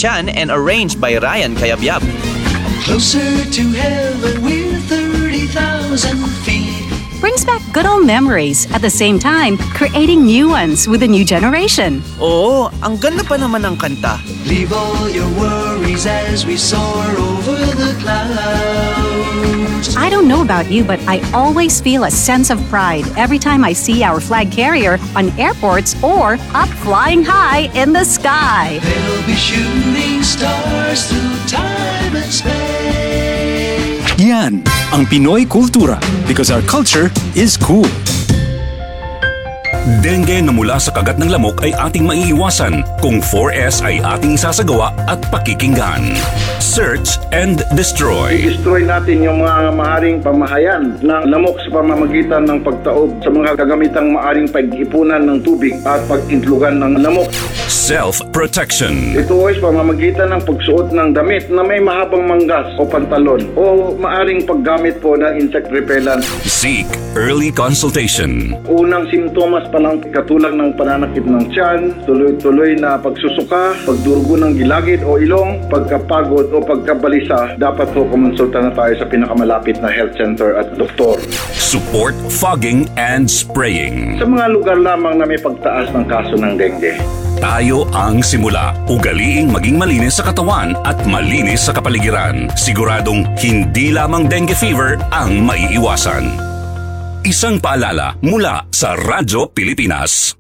Chan and arranged by Ryan Cayabyab. Closer to heaven with 30,000 feet. Brings back good old memories at the same time creating new ones with the new generation. Oo, ang ganda pa naman ng kanta. Leave all your worries as we soar over the clouds. I don't know about you, but I always feel a sense of pride every time I see our flag carrier on airports or up flying high in the sky. They'll be shooting stars through time and space. Yan ang Pinoy kultura because our culture is cool. Dengue na mula sa kagat ng lamok ay ating maiiwasan kung 4S ay ating sasagawa at pakikinggan. Search and destroy. Destroy natin yung mga maaring pamahayan ng lamok sa pamamagitan ng pagtaob sa mga kagamitang maaring pag-ipunan ng tubig at pag-intlugan ng lamok. Self-protection. Ito ay sa pamamagitan ng pagsuot ng damit na may mahabang manggas o pantalon o maaring paggamit po ng insect repellent. Seek early consultation. Unang simptomas pa lang katulad ng pananakit ng tiyan, tuloy-tuloy na pagsusuka, pagdurugo ng gilagid o ilong, pagkapagod o pagkabalisa, dapat po kumonsulta na tayo sa pinakamalapit na health center at doktor. Support fogging and spraying. Sa mga lugar lamang na may pagtaas ng kaso ng dengue. Tayo ang simula. Ugaliing maging malinis sa katawan at malinis sa kapaligiran. Siguradong hindi lamang dengue fever ang maiiwasan. Isang paalala mula sa Radyo Pilipinas.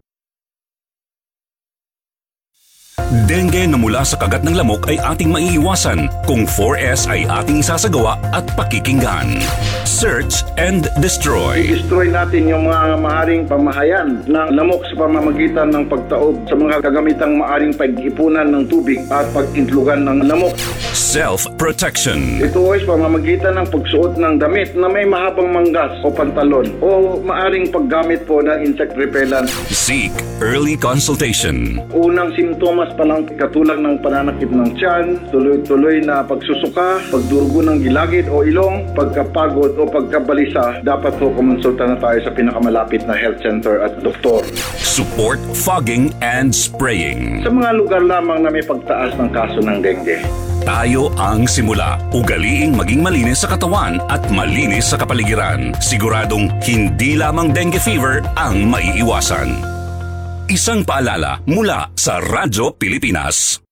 Dengue na mula sa kagat ng lamok ay ating maiiwasan kung 4S ay ating sasagawa at pakikinggan. Search and destroy. Destroy natin yung mga maaring pamahayan ng lamok sa pamamagitan ng pagtaob sa mga kagamitang maaring pag-ipunan ng tubig at pag-intlugan ng lamok. Self-protection. Ito ay sa pamamagitan ng pagsuot ng damit na may mahabang manggas o pantalon o maaring paggamit po ng insect repellent. Seek early consultation. Unang simptomas pa lang katulad ng pananakit ng tiyan, tuloy-tuloy na pagsusuka, pagdurugo ng gilagid o ilong, pagkapagod o pagkabalisa, dapat po kumonsulta na tayo sa pinakamalapit na health center at doktor. Support fogging and spraying. Sa mga lugar lamang na may pagtaas ng kaso ng dengue. Tayo ang simula. Ugaliing maging malinis sa katawan at malinis sa kapaligiran. Siguradong hindi lamang dengue fever ang maiiwasan. Isang paalala mula sa Radyo Pilipinas.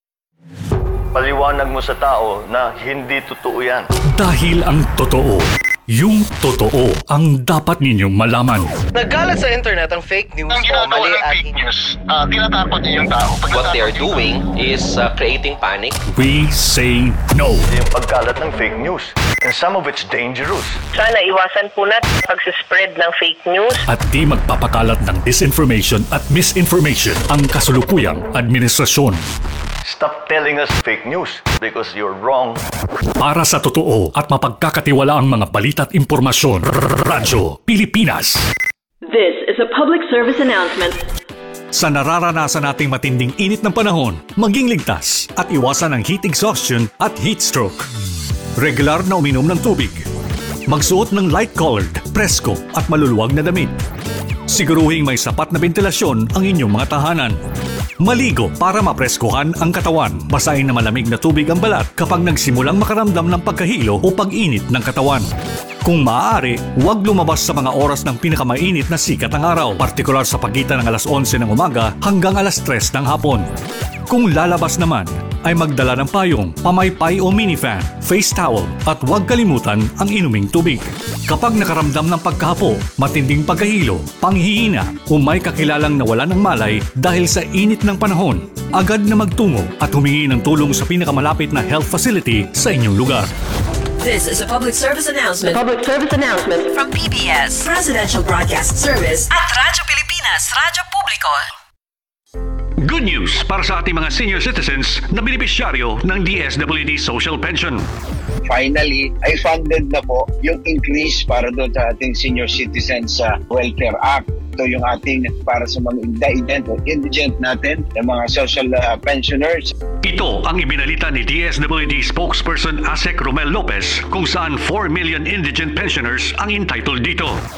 Paliwanag mo sa tao na hindi totoo yan. Dahil ang totoo, yung totoo ang dapat ninyong malaman. Nagkalat sa internet ang fake news ang o mali ng fake news. Tinatakot niyo yung tao. What they are doing is creating panic. We say no. Yung pagkalat ng fake news. And some of it's dangerous. Sana iwasan po natin pag-spread ng fake news. At di magpapakalat ng disinformation at misinformation ang kasulukuyang administrasyon. Stop telling us fake news because you're wrong. Para sa totoo at mapagkakatiwalaang mga balita at impormasyon, Radyo Pilipinas. This is a public service announcement. Sa nararanasan nating matinding init ng panahon, maging ligtas at iwasan ang heat exhaustion at heat stroke. Regular na uminom ng tubig. Magsuot ng light-colored, presko at maluluwag na damit. Siguruhing may sapat na ventilasyon ang inyong mga tahanan. Maligo para mapreskuhan ang katawan. Basahin na malamig na tubig ang balat kapag nagsimulang makaramdam ng pagkahilo o pag-init ng katawan. Kung maaari, huwag lumabas sa mga oras ng pinakamainit na sikat ng araw, partikular sa pagitan ng alas 11 ng umaga hanggang alas 3 ng hapon. Kung lalabas naman, ay magdala ng payong, pamaypay o minifan, face towel at huwag kalimutan ang inuming tubig. Kapag nakaramdam ng pagkahapo, matinding pagkahilo, panghihina o may kakilalang nawalan ng malay dahil sa init ng panahon, agad na magtungo at humingi ng tulong sa pinakamalapit na health facility sa inyong lugar. This is a public service announcement. Public service announcement From PBS, Presidential Broadcast Service at Radyo Pilipinas, Radyo Publiko. Good news para sa ating mga senior citizens na benepisyaryo ng DSWD Social Pension. Finally, ay funded na po yung increase para doon sa ating Senior Citizens Welfare Act. Ito yung ating para sa mga indigent natin, yung mga social pensioners. Ito ang ibinalita ni DSWD spokesperson Asek Romel Lopez kung saan 4 million indigent pensioners ang entitled dito.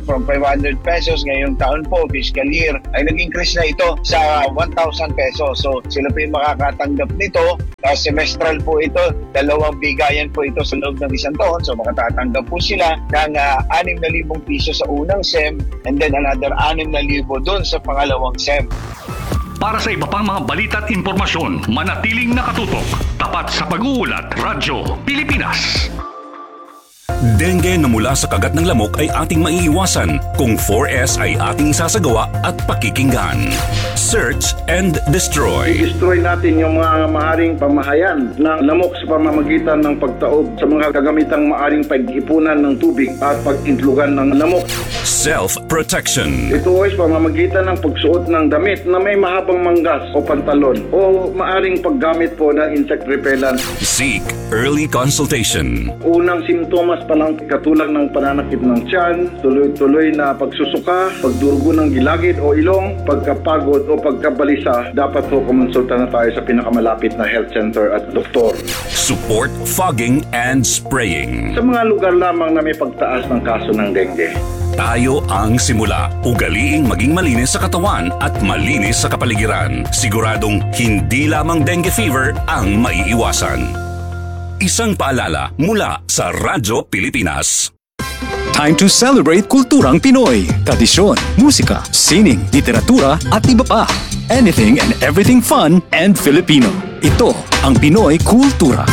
from 500 pesos ngayong taon po, fiscal year, ay nag-increase na ito sa 1,000 pesos. So sila po yung makakatanggap nito. Semestral po ito, 2 bigayan po ito sa loob ng isang taon. So makatatanggap po sila ng 6,000 piso sa unang SEM and then another 6,000 doon sa pangalawang SEM. Para sa iba pang mga balita at impormasyon, manatiling nakatutok. Tapat sa pag-uulat, Radyo Pilipinas. Dengue na mula sa kagat ng lamok ay ating maiiwasan kung 4S ay ating isasagawa at pakikinggan. Search and destroy. I-destroy natin yung mga maaring pamahayan ng lamok sa pamamagitan ng pagtaob sa mga kagamitang maaring pag-ipunan ng tubig at pag-intlugan ng lamok. Self-protection. Ito ay pamamagitan ng pagsuot ng damit na may mahabang manggas o pantalon o maaring paggamit po ng insect repellent. Seek early consultation. Unang simptomas pa lang katulad ng pananakit ng tiyan, tuloy-tuloy na pagsusuka, pagdurugo ng gilagid o ilong, pagkapagod o pagkabalisa, dapat po kumonsulta na tayo sa pinakamalapit na health center at doktor. Support fogging and spraying. Sa mga lugar lamang na may pagtaas ng kaso ng dengue. Tayo ang simula. Ugaliing maging malinis sa katawan at malinis sa kapaligiran. Siguradong hindi lamang dengue fever ang maiiwasan. Isang paalala mula sa Radyo Pilipinas. Time to celebrate kulturang Pinoy. Tradisyon, musika, sining, literatura at iba pa. Anything and everything fun and Filipino. Ito ang Pinoy Kultura.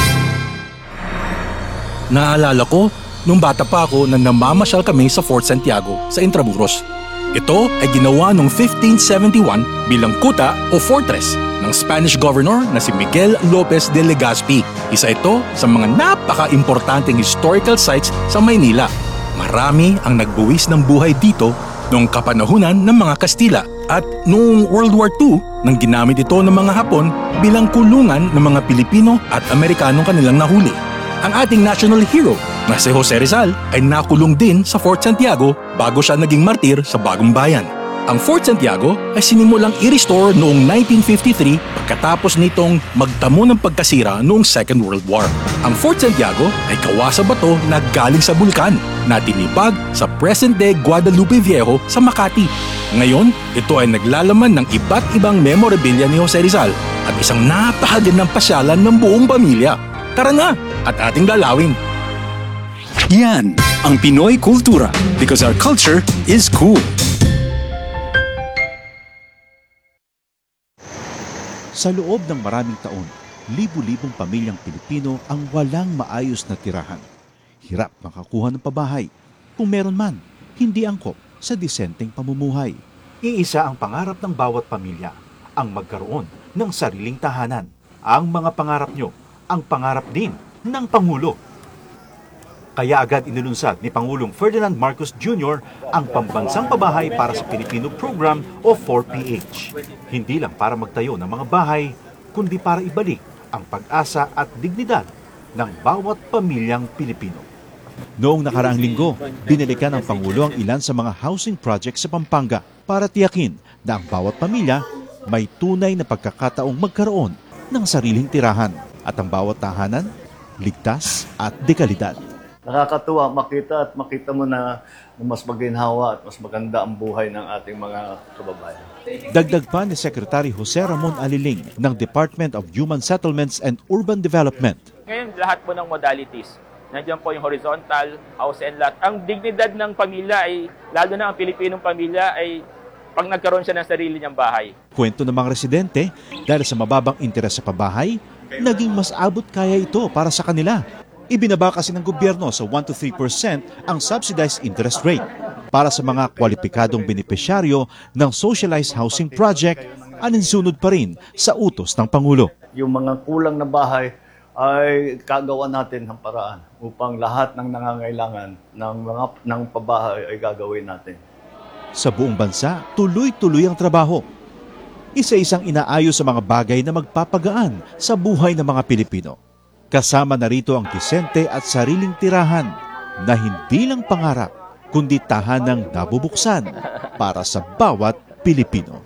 Naalala ko, nung bata pa ako na namamasyal kami sa Fort Santiago sa Intramuros. Ito ay ginawa noong 1571 bilang kuta o fortress ng Spanish governor na si Miguel Lopez de Legazpi. Isa ito sa mga napaka-importanteng historical sites sa Maynila. Marami ang nagbuwis ng buhay dito noong kapanahunan ng mga Kastila at noong World War II nang ginamit ito ng mga Hapon bilang kulungan ng mga Pilipino at Amerikanong kanilang nahuli. Ang ating national hero na si Jose Rizal ay nakulong din sa Fort Santiago bago siya naging martir sa Bagong Bayan. Ang Fort Santiago ay sinimulang i-restore noong 1953 pagkatapos nitong magtamo ng pagkasira noong Second World War. Ang Fort Santiago ay gawa sa bato na galing sa bulkan na tinipag sa present-day Guadalupe Viejo sa Makati. Ngayon, ito ay naglalaman ng iba't ibang memorabilia ni Jose Rizal at isang napakagandang pasyalan ng buong pamilya. Tara na at ating lalawin. Yan ang Pinoy Kultura because our culture is cool. Sa loob ng maraming taon, libu-libong pamilyang Pilipino ang walang maayos na tirahan. Hirap makakuha ng pabahay. Kung meron man, hindi angkop sa disenteng pamumuhay. Iisa ang pangarap ng bawat pamilya, ang magkaroon ng sariling tahanan. Ang mga pangarap nyo, ang pangarap din ng Pangulo. Kaya agad inilunsad ni Pangulong Ferdinand Marcos Jr. ang Pambansang Pabahay para sa Pilipino Program o 4PH. Hindi lang para magtayo ng mga bahay, kundi para ibalik ang pag-asa at dignidad ng bawat pamilyang Pilipino. Noong nakaraang linggo, binilikan ng Pangulo ang ilan sa mga housing projects sa Pampanga para tiyakin na ang bawat pamilya may tunay na pagkakataong magkaroon ng sariling tirahan at ang bawat tahanan ligtas at dekalidad. Nakakatuwa makita mo na mas maginhawa at mas maganda ang buhay ng ating mga kababayan. Dagdag pa ni Secretary Jose Ramon Aliling ng Department of Human Settlements and Urban Development. Ngayon, lahat po ng modalities. Nandiyan po yung horizontal, house and lot. Ang dignidad ng pamilya ay, lalo na ang Pilipinong pamilya, ay pag nagkaroon siya ng sarili niyang bahay. Kwento ng mga residente, dahil sa mababang interes sa pabahay, naging mas abot kaya ito para sa kanila. Ibinaba kasi ng gobyerno sa 1 to 3% ang subsidized interest rate para sa mga kwalipikadong benepisyaryo ng socialized housing project, aninsunod pa rin sa utos ng Pangulo. Yung mga kulang na bahay ay kagawa natin ng paraan upang lahat ng nangangailangan ng pabahay ay gagawin natin. Sa buong bansa, tuloy-tuloy ang trabaho. Isa-isang inaayos sa mga bagay na magpapagaan sa buhay ng mga Pilipino. Kasama na rito ang disente at sariling tirahan na hindi lang pangarap, kundi tahanang nabubuksan para sa bawat Pilipino.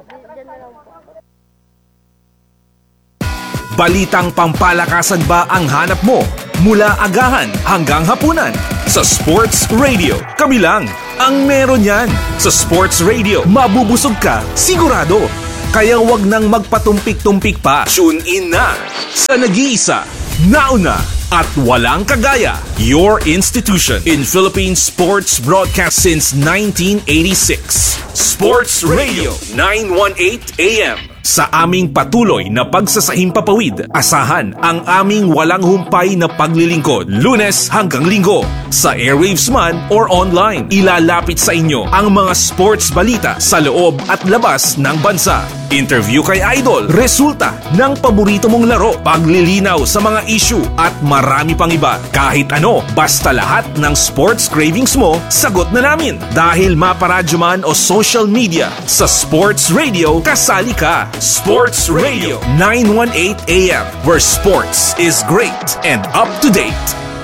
Balitang pampalakasan ba ang hanap mo? Mula agahan hanggang hapunan sa Sports Radio. Kami lang ang meron yan. Sa Sports Radio, mabubusog ka, sigurado. Kaya wag nang magpatumpik-tumpik pa. Tune in na sa nag-iisa, nauna, at walang kagaya. Your institution in Philippine sports broadcast since 1986. Sports Radio 918 AM. Sa aming patuloy na pagsasahimpapawid, asahan ang aming walang humpay na paglilingkod, Lunes hanggang Linggo. Sa airwaves man or online, ilalapit sa inyo ang mga sports balita sa loob at labas ng bansa. Interview kay Idol, resulta ng paborito mong laro, paglilinaw sa mga issue at marami pang iba. Kahit ano, basta lahat ng sports cravings mo, sagot na namin. Dahil maparadyo man o social media, sa Sports Radio, kasali ka. Sports Radio 918 AM, where sports is great and up to date.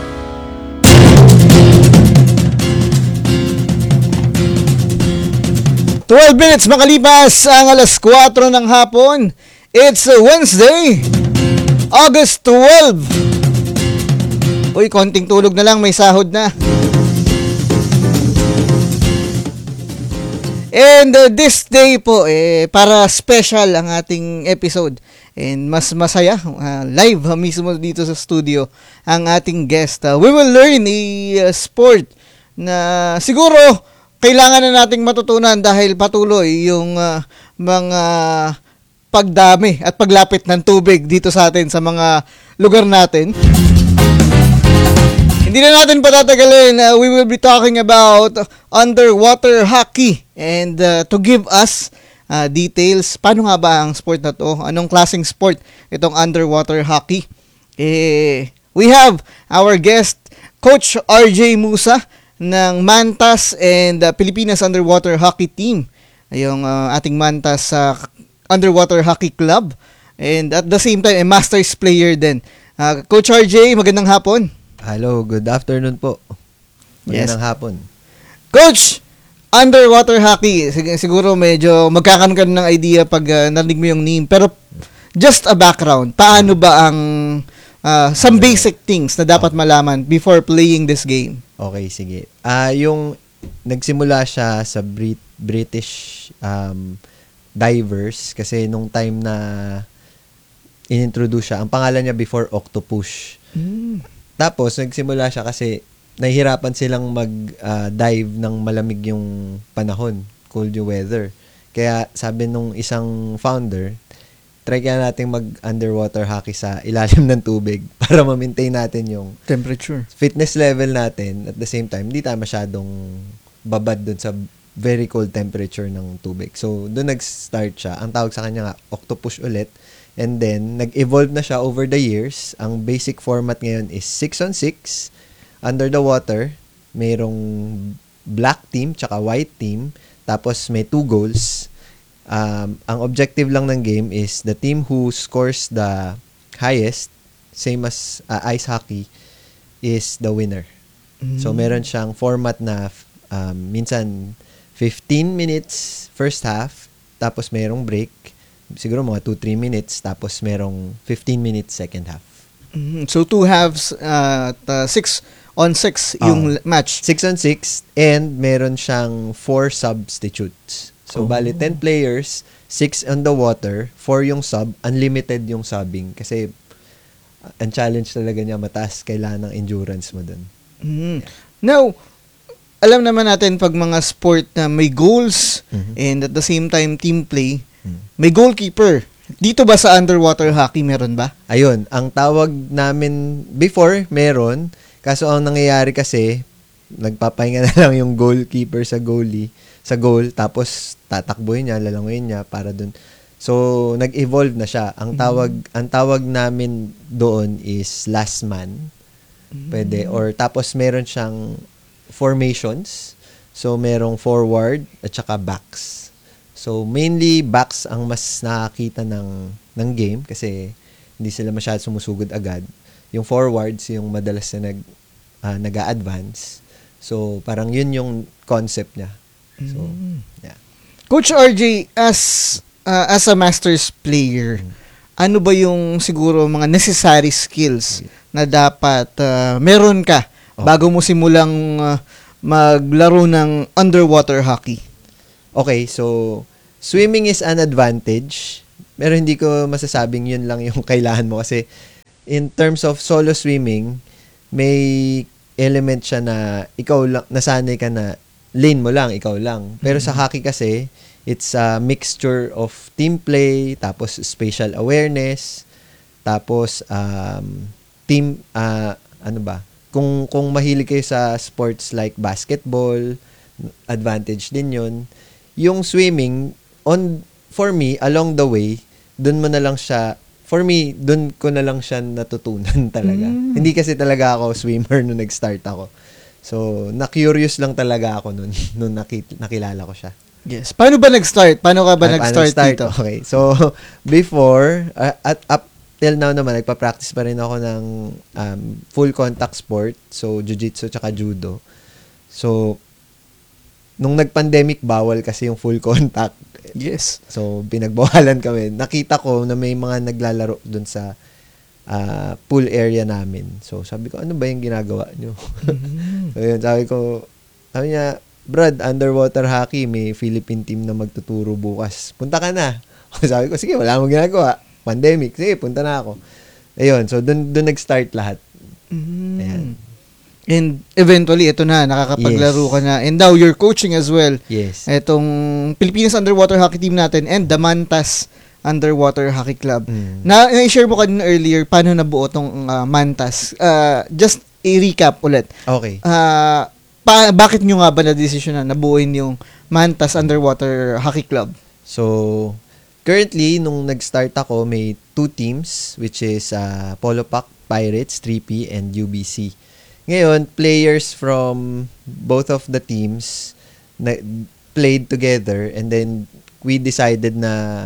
Minutes makalipas ang alas 4 ng hapon. It's Wednesday, August 12. Uy, konting tulog na lang, may sahod na. And this day po, para special ang ating episode. And mas masaya, live mismo dito sa studio, ang ating guest. We will learn a sport na siguro kailangan na nating matutunan dahil patuloy yung mga pagdami at paglapit ng tubig dito sa atin sa mga lugar natin. Hindi na natin patatagalin. We will be talking about underwater hockey. And to give us details, paano nga ba ang sport na to? Anong klaseng sport itong underwater hockey? We have our guest, Coach RJ Musa ng Mantas and Pilipinas Underwater Hockey Team. Yung ating Mantas Underwater Hockey Club. And at the same time, a Masters player din. Coach RJ, magandang hapon. Hello, good afternoon po. Magandang hapon. Coach, underwater hockey, siguro medyo magkakaroon ka ng idea pag narinig mo yung name. Pero just a background, paano ba ang some basic things na dapat malaman before playing this game? Okay, sige. Yung nagsimula siya sa British divers kasi nung time na inintroduce siya, ang pangalan niya before Octopus. Tapos nagsimula siya kasi nahihirapan silang mag-dive ng malamig yung panahon, cold yung weather. Kaya sabi nung isang founder, try kaya natin mag-underwater hockey sa ilalim ng tubig para ma-maintain natin yung temperature, fitness level natin. At the same time, hindi tayo masyadong babad dun sa very cold temperature ng tubig. So, doon nag-start siya. Ang tawag sa kanya nga, Octopus ulit. And then, nag-evolve na siya over the years. Ang basic format ngayon is 6-on-6. Under the water, mayroong black team tsaka white team. Tapos, may 2 goals. Ang objective lang ng game is the team who scores the highest, same as ice hockey, is the winner. So, meron siyang format na minsan 15 minutes first half, tapos merong break, siguro mga 2-3 minutes, tapos merong 15 minutes second half. So, 2 halves, 6-on-6 yung match. 6-on-6, and meron siyang 4 substitutes. So, bali 10 players, 6 on the water, 4 yung sub, unlimited yung subbing. Kasi, ang challenge talaga niya mataas, kailangan ng endurance mo dun. Now, alam naman natin pag mga sport na may goals and at the same time team play, may goalkeeper. Dito ba sa underwater hockey meron ba? Ayun, ang tawag namin before, meron. Kaso ang nangyayari kasi, nagpapahinga na lang yung goalkeeper sa goalie, sa goal, tapos tatakbuhin niya, lalanguin niya para dun. So, nag-evolve na siya. Ang tawag namin doon is last man. Pwede. Or tapos meron siyang formations. So, merong forward at saka backs. So, mainly backs ang mas nakakita ng game kasi hindi sila masyadong sumusugod agad. Yung forwards, yung madalas na nag-a-advance. So, parang yun yung concept niya. So, yeah. Coach RJ, as a Masters player, ano ba yung siguro mga necessary skills na dapat meron ka bago mo simulang maglaro ng underwater hockey? Okay, so swimming is an advantage. Pero hindi ko masasabing yun lang yung kailangan mo kasi in terms of solo swimming, may element siya na ikaw lang, nasanay ka na lane mo lang, ikaw lang. Pero sa hockey kasi, it's a mixture of team play, tapos spatial awareness, tapos team, ano ba? Kung mahilig kayo sa sports like basketball, advantage din yun. Yung swimming, for me, along the way, dun ko na lang siya natutunan talaga. Hindi kasi talaga ako swimmer nung nag-start ako. So, na-curious lang talaga ako nung nakilala ko siya. Yes. Paano ba nag-start? Paano ka ba nag-start dito? Okay. So, before, up till now naman, nagpa-practice pa rin ako ng full contact sport. So, jiu-jitsu tsaka judo. So, nung nag-pandemic, bawal kasi yung full contact. Yes. So, pinagbawalan kami. Nakita ko na may mga naglalaro dun sa pool area namin. So, sabi ko, ano ba yung ginagawa nyo? So, yun, sabi niya, Brad, underwater hockey, may Philippine team na magtuturo bukas. Punta ka na. Sabi ko, sige, wala mong ginagawa. Pandemic. Sige, punta na ako. Ayun, so dun nag-start lahat. Ayan. And eventually, ito na, nakakapaglaro ka na. And now, you're coaching as well. Yes. Itong Pilipinas Underwater Hockey Team natin and the Mantas Underwater Hockey Club. Na-share mo kanina earlier, paano nabuo tong Mantas. Just i-recap ulit. Okay. Bakit nyo nga ba na-decision na nabuuin yung Mantas Underwater Hockey Club? So, currently, nung nag-start ako, may 2 teams, which is Polo Pac Pirates, 3P, and UBC. Ngayon, players from both of the teams played together and then we decided na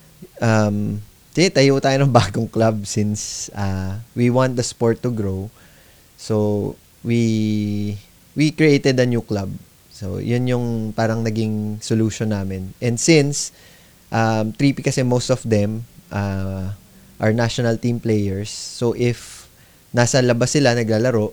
tayo tayo ng bagong club since we want the sport to grow. So, we created a new club. So, yun yung parang naging solution namin. And since 3P kasi most of them are national team players, so if nasa labas sila naglalaro,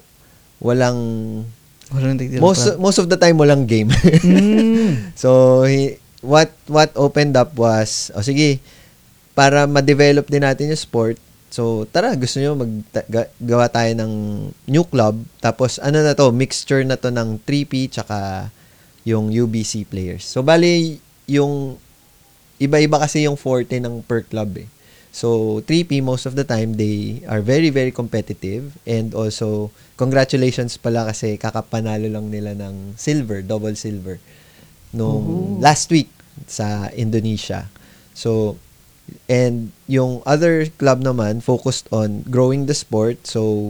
most of the time walang game. So what opened up was sige, para ma-develop din natin yung sport, so tara, gusto nyo gawa tayo ng new club, tapos na to, mixture na to ng 3P tsaka yung UBC players. So bali yung iba-iba kasi yung forte ng per club eh. So, 3P, most of the time, they are very, very competitive. And also, congratulations pala kasi kakapanalo lang nila ng silver, double silver, nung last week sa Indonesia. So, and yung other club naman focused on growing the sport. So,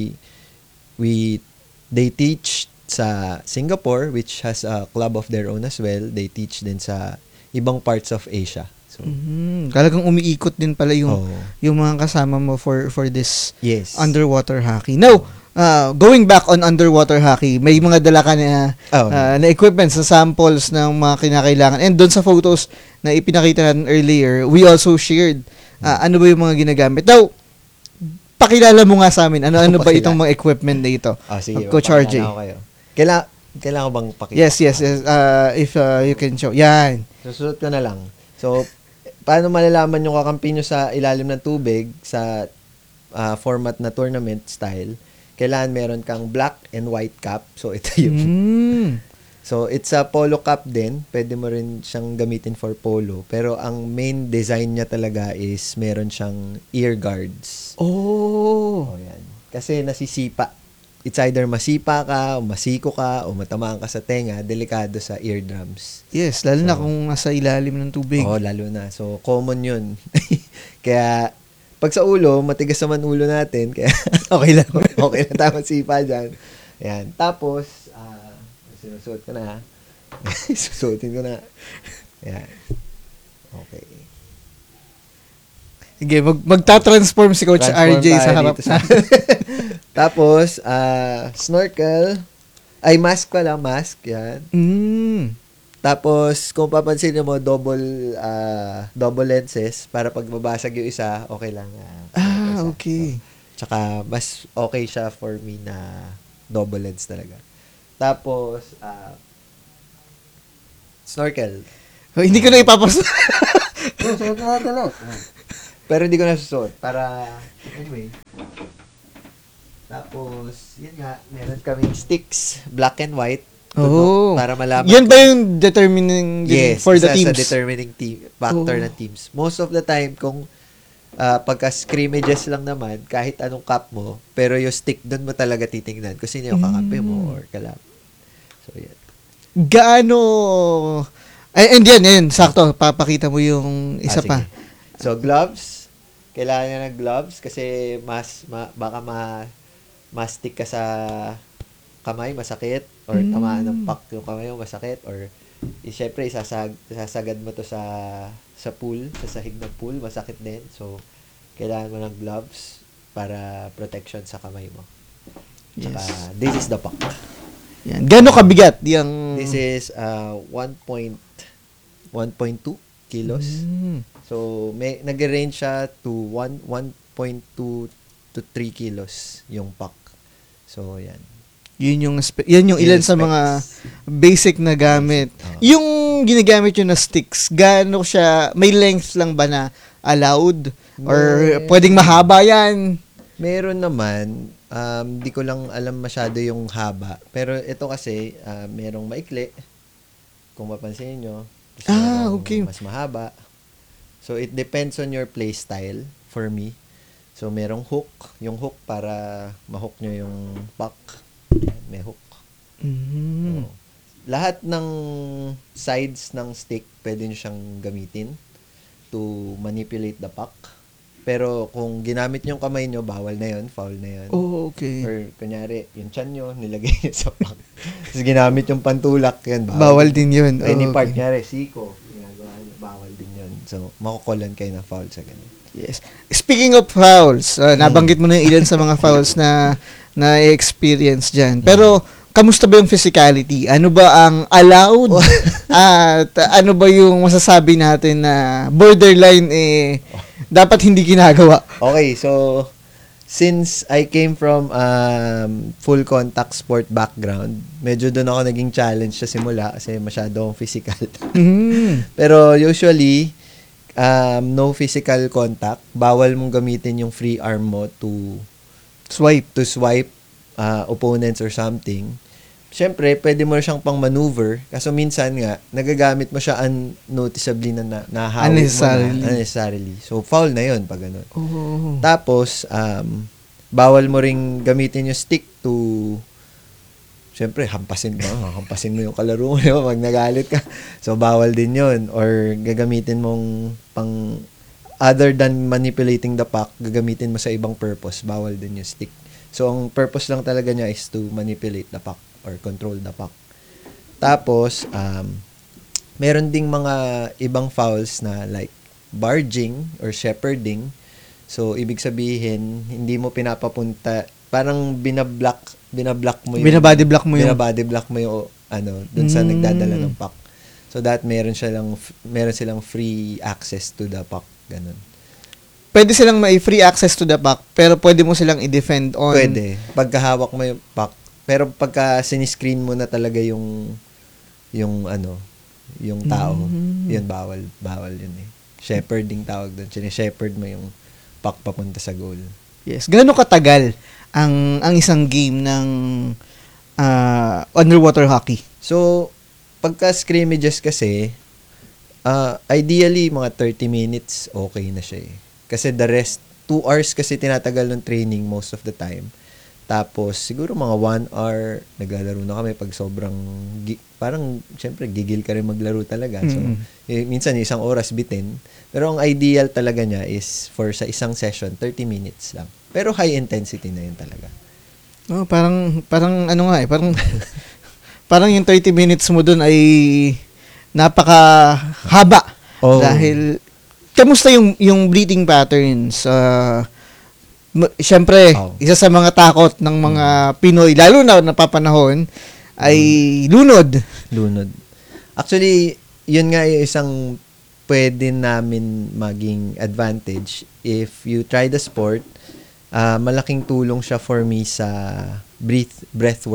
they teach sa Singapore, which has a club of their own as well. They teach din sa ibang parts of Asia. So, talagang umiikot din pala yung mga kasama mo for this yes, underwater hockey. Now, going back on underwater hockey, may mga dala ka na equipment sa samples ng mga kinakailangan. And doon sa photos na ipinakita natin earlier, we also shared ano ba yung mga ginagamit. Now, pakilala mo nga sa amin, ano ba itong mga equipment na ito? Sige, Coach RJ. Kailangan ko bang pakita? Yes. If you can show. Yan. Susunod ko na lang. So, paano malalaman yung kakampi nyo sa ilalim ng tubig sa format na tournament style? Kailangan meron kang black and white cap. So, ito yung... So, it's a polo cap din. Pwede mo rin siyang gamitin for polo. Pero ang main design niya talaga is meron siyang ear guards. Yan. Kasi nasisipa. It's either masipa ka, o masiko ka, o matamaan ka sa tenga, delikado sa eardrums. Yes, lalo na kung nasa ilalim ng tubig. Lalo na. So, common yun. Kaya, pag sa ulo, matigas naman ulo natin, kaya okay lang tayo masipa dyan. Ayan. Tapos, sinusuot ko na. Susuotin ko na. Ayan. Okay. Sige, magta-transform si Coach RJ sa harap. Tapos, snorkel. Ay, mask pala. Mask. Yan. Tapos, kung papansin mo, double lenses para pag mabasag yung isa, okay lang. Okay. So, tsaka, mas okay siya for me na double lens talaga. Tapos, snorkel. Hindi ko na ipapasok. Suot na natin lang. Pero hindi ko na susuot. Para, anyway. Tapos, yun nga, meron kaming sticks, black and white. Oh. Para malaman. Yan ba yung determining for the teams? Yes, sa determining factor ng teams. Most of the time, kung pagka scrimmages lang naman, kahit anong cup mo, pero yung stick, doon mo talaga titingnan kung sino yung kakampi mo or kalab. So, yan. Gaano... and yan, sakto. Papakita mo yung isa pa. So, gloves. Kailangan niya ng gloves kasi baka ma-stick ka sa kamay, masakit. Or tamaan ng puck yung kamay mo, masakit. Or, syempre, isasagad mo to sa pool, sa sahig ng pool, masakit din. So, kailangan mo ng gloves para protection sa kamay mo. Tsaka, this is the puck. Yan. Gano'ng kabigat? Yung... This is 1.2 kilos. So, nag-range siya to 1.2 to 3 kilos yung puck. So, yan. Yan yung ilan sa mga basic na gamit. Yung ginagamit yun na sticks, gaano siya, may length lang ba na allowed? Or pwedeng mahaba yan? Meron naman. Di ko lang alam masyado yung haba. Pero ito kasi, merong maikli. Kung mapansin nyo. Okay. Mas mahaba. So, it depends on your play style for me. So, merong hook. Yung hook para ma-hook nyo yung puck. May hook. So, lahat ng sides ng stick pwede nyo siyang gamitin to manipulate the puck. Pero kung ginamit yung kamay nyo, bawal na yun, foul na yun. Oh, okay. Or kunyari, yung tiyan nyo, nilagay nyo sa puck. Tapos ginamit yung pantulak, yan, bawal din yun. Any part, kunyari, siko, ginagawa nyo, bawal din yun. So, makukulan kayo na foul sa ganun. Yes. Speaking of fouls, nabanggit mo na yung ilan sa mga fouls na experience dyan. Pero, kamusta ba yung physicality? Ano ba ang allowed? At ano ba yung masasabi natin na borderline dapat hindi ginagawa? Okay, so since I came from full contact sport background, medyo doon ako naging challenge sa simula kasi masyado akong physical. Pero usually, no physical contact. Bawal mong gamitin yung free arm mo to swipe opponents or something. Siyempre, pwede mo siyang pang maneuver. Kaso minsan nga, nagagamit mo siya unnoticeably na nahawig mo na unnecessarily. So, foul na yun pag ganun. Tapos, bawal mo ring gamitin yung stick to, siyempre, hampasin mo yung kalaro mo, pag nagalit ka. So, bawal din yun. Or, gagamitin mong pang, other than manipulating the puck, gagamitin mo sa ibang purpose. Bawal din yung stick. So, ang purpose lang talaga niya is to manipulate the puck or control the puck. Tapos, meron ding mga ibang fouls na like barging or shepherding. So, ibig sabihin, hindi mo pinapapunta, parang binablock mo yung binabody block mo yung dun sa nagdadala ng puck. So that meron silang free access to the puck, ganun. Pwede silang may free access to the puck, pero pwede mo silang i-defend on. Pwede. Pagkahawak mo yung puck, pero pagka siniscreen mo na talaga yung tao, yun bawal yun eh. Shepherding tawag doon. Shepherd mo yung puck papunta sa goal. Yes. Gaano katagal ang isang game ng underwater hockey? So, pagka scrimmages kasi, ideally mga 30 minutes okay na siya eh. Kasi the rest 2 hours kasi tinatagal ng training most of the time. Tapos, siguro mga 1 hour, naglalaro na kami pag sobrang, parang, syempre, gigil ka rin maglaro talaga. So, minsan, 1 oras bitin. Pero ang ideal talaga niya is for sa isang session, 30 minutes lang. Pero high intensity na yun talaga. Oh, parang parang yung 30 minutes mo dun ay napakahaba. Dahil, kamusta yung breathing patterns? Siyempre, isa sa mga takot ng mga Pinoy, lalo na napapanahon, ay lunod. Actually, yun nga yung isang pwede namin maging advantage. If you try the sport, malaking tulong siya for me sa breath work.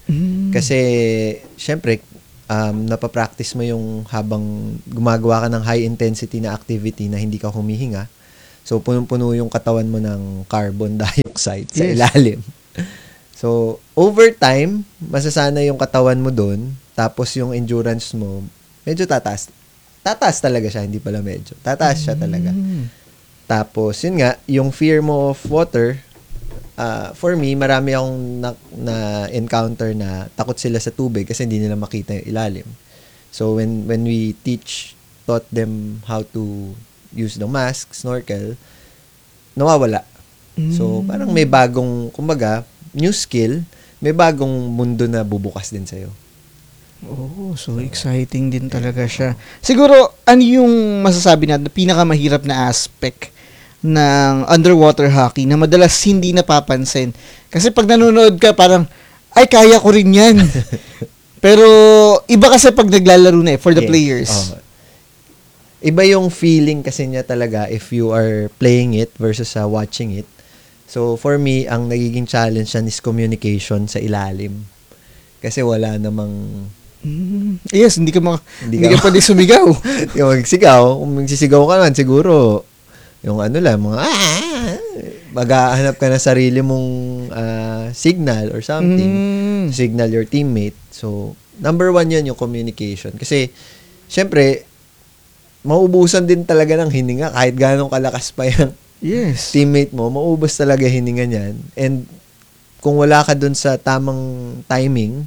Kasi, syempre, napapractice mo yung habang gumagawa ka ng high intensity na activity na hindi ka humihinga. So, punong-puno yung katawan mo ng carbon dioxide sa ilalim. So, over time, masasana yung katawan mo doon. Tapos yung endurance mo, medyo tataas. Tataas talaga siya, hindi pala medyo. Tataas siya talaga. Tapos, yun nga, yung fear mo of water, for me, marami akong na-encounter na takot sila sa tubig kasi hindi nila makita yung ilalim. So, when we taught them how to use the mask, snorkel, nawawala. So, parang may bagong, kumbaga, new skill, may bagong mundo na bubukas din sa'yo. Oh, so exciting din talaga siya. Siguro, ano yung masasabi natin, pinakamahirap na aspect ng underwater hockey na madalas hindi napapansin? Kasi pag nanonood ka, parang, ay, kaya ko rin yan. Pero, iba kasi pag naglalaro na for the players. Iba yung feeling kasi niya talaga if you are playing it versus watching it. So, for me, ang nagiging challenge yan is communication sa ilalim. Kasi wala namang... Yes, hindi ka pwede sumigaw. Yung magsigaw, kung magsisigaw ka naman, siguro, yung ano lang, mga maghahanap ka na sarili mong signal or something. Signal your teammate. So, number 1 yan yung communication. Kasi, syempre, mauubusan din talaga ng hininga kahit gano'ng kalakas pa yung teammate mo, maubos talaga hininga niyan. And kung wala ka dun sa tamang timing,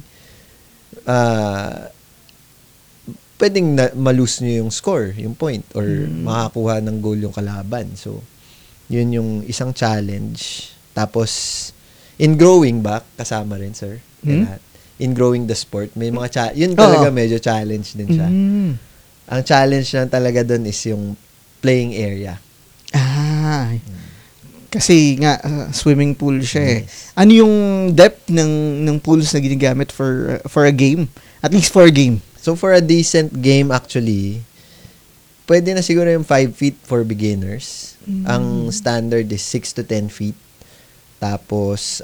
pwedeng malose nyo yung score, yung point, or makakuha ng goal yung kalaban. So, yun yung isang challenge. Tapos, in growing back, kasama rin, sir. In growing the sport, may mga yun talaga medyo challenge din siya. Ang challenge lang talaga doon is yung playing area. Kasi nga swimming pool siya eh. Ano yung depth ng pools na ginagamit for a game? At least for a game. So for a decent game actually, pwede na siguro yung 5 feet for beginners. Ang standard is 6 to 10 feet. Tapos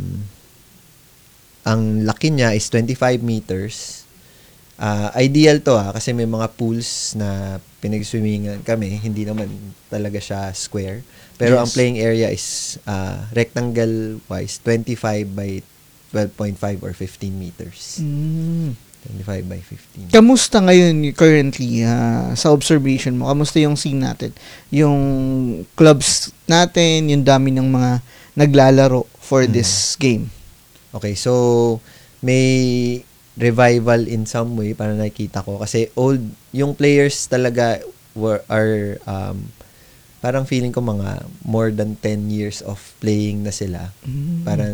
ang laki niya is 25 meters. Ideal to kasi may mga pools na pinag-swimmingan kami, hindi naman talaga siya square. Pero ang playing area is rectangle wise 25 by 12.5 or 15 meters. 25 by 15. Kamusta ngayon currently sa observation mo? Kamusta yung scene natin? Yung clubs natin, yung dami ng mga naglalaro for this game. Okay, so may revival in some way para nakikita ko kasi yung players talaga are parang feeling ko mga more than 10 years of playing na sila. Para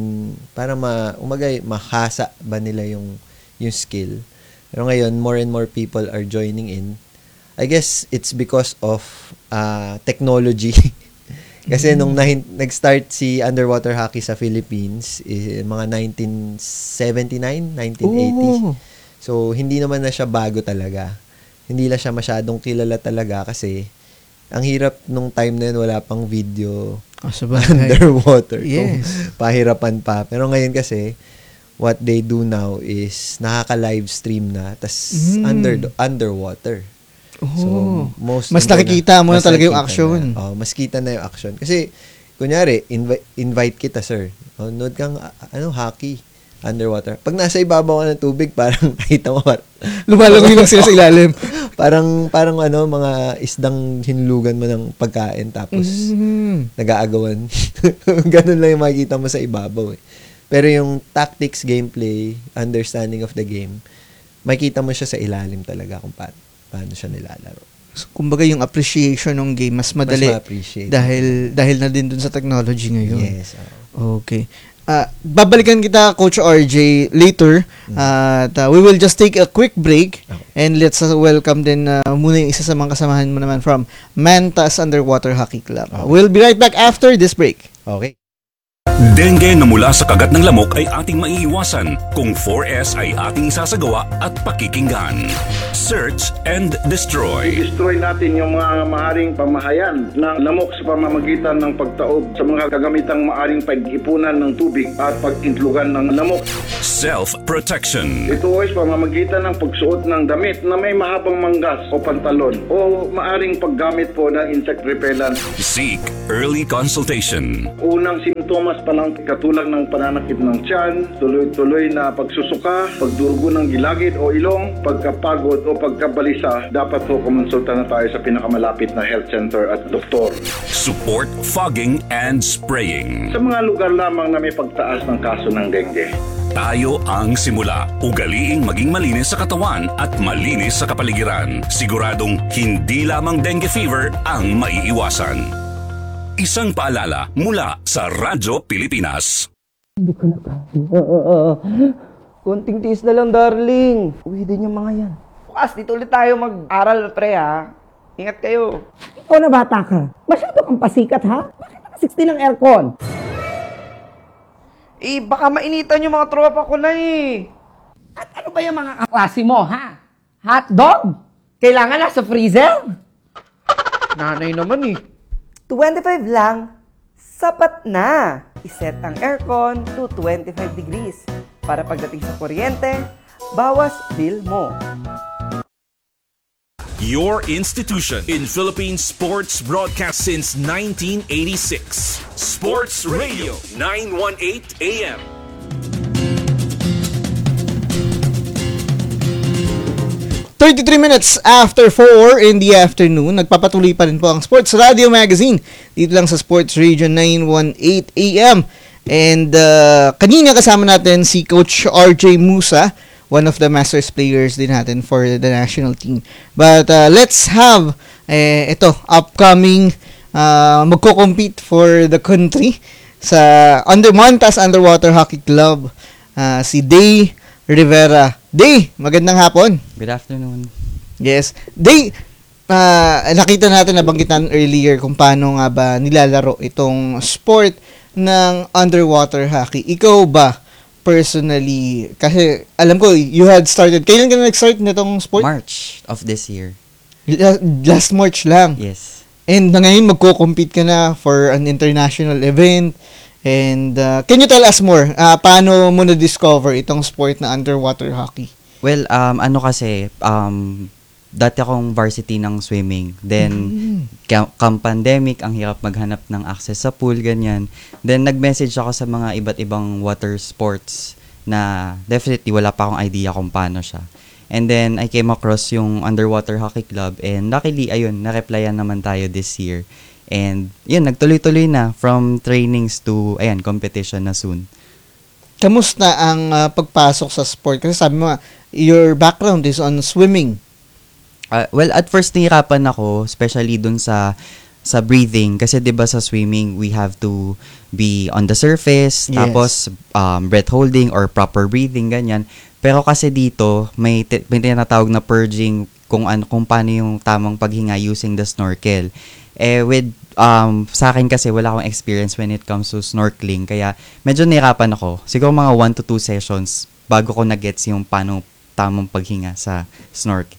mahasa ba nila yung skill. Pero ngayon more and more people are joining in. I guess it's because of technology. Kasi nung nag-start si underwater hockey sa Philippines, mga 1979, 1980. So, hindi naman na siya bago talaga. Hindi na siya masyadong kilala talaga kasi ang hirap nung time na yun, wala pang video underwater. Yes. Pahirapan pa. Pero ngayon kasi, what they do now is nakaka-live stream na, tas underwater. So, mas nakikita mo na talaga yung action. Mas kita na yung action. Kasi, kunyari, invite kita, sir. Nood kang, hockey, underwater. Pag nasa ibabaw ka ng tubig, parang, nakita mo, lumalangoy lang sila sa ilalim. parang, mga isdang hinulugan mo ng pagkain, tapos, nag-aagawan. Ganun lang yung makikita mo sa ibabaw. Pero yung tactics, gameplay, understanding of the game, makikita mo siya sa ilalim talaga kung paano siya nilalaro. So, kumbaga yung appreciation ng game mas madali dahil na din dun sa technology ngayon. Yes. Okay. Babalikan kita, Coach RJ, later. We will just take a quick break and let's welcome din muna yung isa sa mga kasamahan mo naman from Mantas Underwater Hockey Club. We'll be right back after this break. Okay. Dengue na mula sa kagat ng lamok ay ating maiiwasan kung 4S ay ating isasagawa at pakikinggan. Search and destroy. Destroy natin yung mga maaring pamahayan ng lamok sa pamamagitan ng pagtaob sa mga kagamitang maaring pag-ipunan ng tubig at pag-intlugan ng lamok. Self-protection. Ito ay pamamagitan ng pagsuot ng damit na may mahabang manggas o pantalon o maaring paggamit po ng insect repellent. Seek early consultation. Unang simptomas pa lang katulad ng pananakit ng tiyan, tuloy-tuloy na pagsusuka, pagdurugo ng gilagid o ilong, pagkapagod o pagkabalisa, dapat po kumonsulta na tayo sa pinakamalapit na health center at doktor. Support fogging and spraying. Sa mga lugar lamang na may pagtaas ng kaso ng dengue. Tayo ang simula. Ugaliing maging malinis sa katawan at malinis sa kapaligiran. Siguradong hindi lamang dengue fever ang maiiwasan. Isang paalala mula sa Radyo Pilipinas. Hindi ko na kaya. Konting tiis na lang, darling. Uwi din yung mga yan. Bukas, dito ulit tayo mag-aral, pre, ha? Ingat kayo. Ikaw na bata ka. Masyado kang pasikat, ha? Bakit naka 60 ng aircon? Baka mainitan yung mga tropa ko na, At ano ba yung mga kaklase mo, ha? Hotdog? Kailangan nasa freezer? Nanay naman, 25 lang, sapat na. Iset ang aircon to 25 degrees para pagdating sa kuryente, bawas bill mo. Your institution in Philippine sports broadcast since 1986. Sports Radio 918 AM. Minutes after 4 in the afternoon, nagpapatuloy pa rin po ang Sports Radio Magazine dito lang sa Sports Radio 918 AM. And kanina kasama natin si Coach RJ Musa, one of the Masters players din natin for the national team. But let's have upcoming magko-compete for the country sa Mantas Underwater Hockey Club, si Day Rivera. Day, magandang hapon. Good afternoon. Yes. Day, nakita natin, nabanggit natin earlier kung paano nga ba nilalaro itong sport ng underwater hockey. Ikaw ba, personally, kasi alam ko, you had started, kailan ka na nag-start nitong sport? March of this year. Last March lang? Yes. And ngayon, magko-compete ka na for an international event. And can you tell us more? Paano mo na-discover itong sport na underwater hockey? Well, dati akong varsity ng swimming. Then, come pandemic, ang hirap maghanap ng access sa pool, ganyan. Then, nag-message ako sa mga iba't ibang water sports na definitely wala pa akong idea kung paano siya. And then, I came across yung Underwater Hockey Club and luckily, ayun, na-replyan naman tayo this year. And yun, nagtuloy-tuloy na from trainings to, competition na soon. Kamusta ang pagpasok sa sport? Kasi sabi mo, your background is on swimming. Well, at first nahirapan ako, especially dun sa breathing. Kasi 'di ba sa swimming, we have to be on the surface, Yes. tapos breath holding or proper breathing, ganyan. Pero kasi dito, may tinatawag na purging kung paano yung tamang paghinga using the snorkel. Sa akin kasi wala akong experience when it comes to snorkeling, kaya medyo nahirapan ako. Siguro mga 1 to 2 sessions bago ko na-gets yung paano tamang paghinga sa snorkel.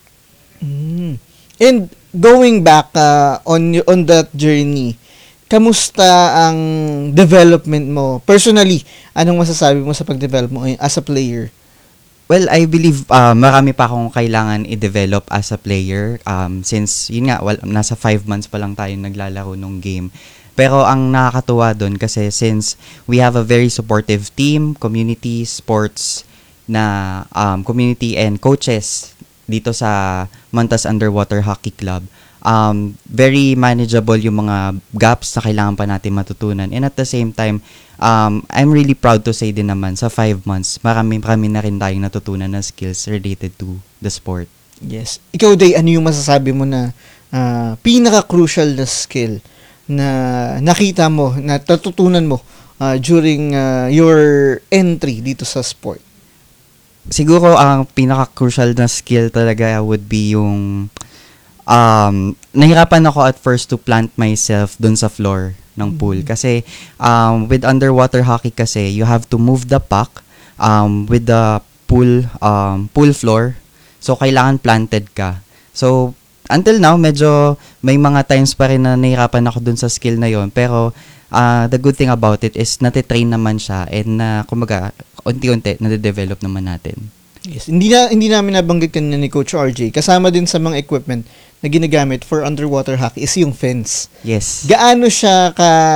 And going back on that journey, kamusta ang development mo? Personally, anong masasabi mo sa pag-develop mo as a player? Well, I believe marami pa akong kailangan i-develop as a player since yun nga, nasa 5 months pa lang tayo naglalaro nung game. Pero ang nakakatuwa doon kasi since we have a very supportive team, community, sports na community and coaches dito sa Mantas Underwater Hockey Club, very manageable yung mga gaps na kailangan pa natin matutunan. And at the same time, I'm really proud to say din naman, sa 5 months, marami na rin tayong natutunan na skills related to the sport. Yes. Ikaw, Day, ano yung masasabi mo na pinaka-crucial na skill na nakita mo, na natutunan mo during your entry dito sa sport? Siguro ang pinaka-crucial na skill talaga would be yung nahirapan ako at first to plant myself dun sa floor ng pool. Kasi with underwater hockey kasi, you have to move the puck with the pool floor. So, kailangan planted ka. So, until now, medyo may mga times pa rin na nahirapan ako dun sa skill na yon. Pero, the good thing about it is natitrain naman siya and kumbaga, unti-unti, nade-develop naman natin. Yes, hindi namin nabanggit kanina ni Coach RJ. Kasama din sa mga equipment na ginagamit for underwater hockey is yung fence. Yes. Gaano siya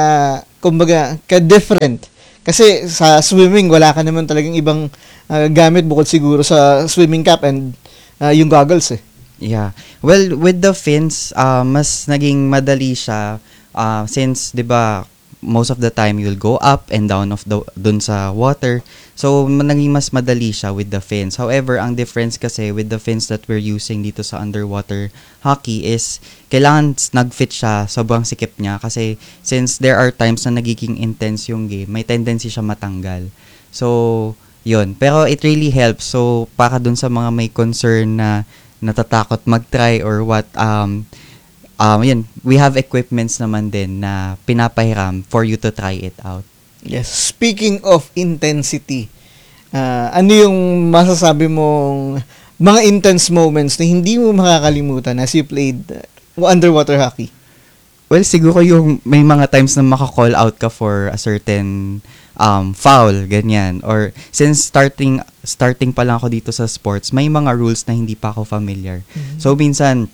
ka-different? Kasi sa swimming, wala ka naman talagang ibang gamit bukod siguro sa swimming cap and yung goggles eh. Yeah. Well, with the fins, mas naging madali siya since, 'di ba, most of the time you'll go up and down dun sa water. So, naging mas madali siya with the fins. However, ang difference kasi with the fins that we're using dito sa underwater hockey is kailangan snug-fit siya, sobrang sikip niya. Kasi since there are times na nagiging intense yung game, may tendency siya matanggal. So, yun. Pero it really helps. So, para dun sa mga may concern na natatakot mag-try or what, yun, we have equipments naman din na pinapahiram for you to try it out. Yes. Speaking of intensity, ano yung masasabi mong mga intense moments na hindi mo makakalimutan as you played underwater hockey? Well, siguro yung may mga times na maka-call out ka for a certain foul, ganyan. Or since starting pa lang ako dito sa sports, may mga rules na hindi pa ako familiar. Mm-hmm. So, minsan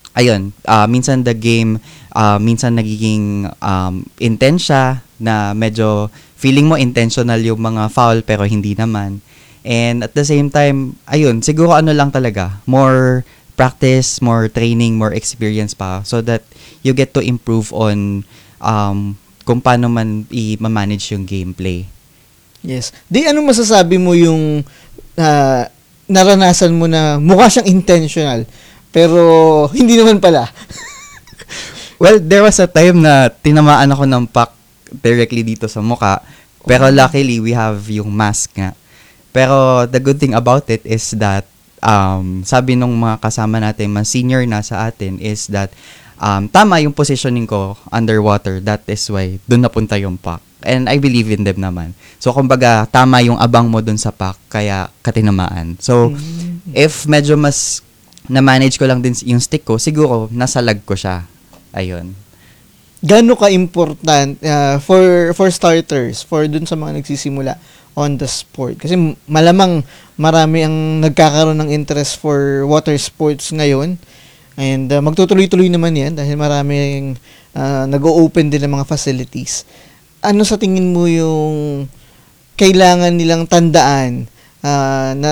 the game, minsan nagiging intense siya, na medyo feeling mo intentional yung mga foul pero hindi naman. And at the same time, ayun, siguro ano lang talaga, more practice, more training, more experience pa so that you get to improve on kung paano man i-manage yung gameplay. Yes. Ano masasabi mo yung naranasan mo na mukha siyang intentional pero hindi naman pala? Well, there was a time na tinamaan ako ng puck directly dito sa mukha. Pero luckily, we have yung mask nga. Pero the good thing about it is that sabi nung mga kasama natin, mas senior na sa atin, is that tama yung positioning ko underwater. That is why doon napunta yung puck. And I believe in them naman. So, kumbaga, tama yung abang mo doon sa puck, kaya katinamaan. So, if medyo mas na-manage ko lang din yung stick ko, siguro nasa lag ko siya. Ayun. Gaano ka-important for starters, for dun sa mga nagsisimula on the sport? Kasi malamang marami ang nagkakaroon ng interest for water sports ngayon. And magtutuloy-tuloy naman yan dahil maraming nag-o-open din ng mga facilities. Ano sa tingin mo yung kailangan nilang tandaan na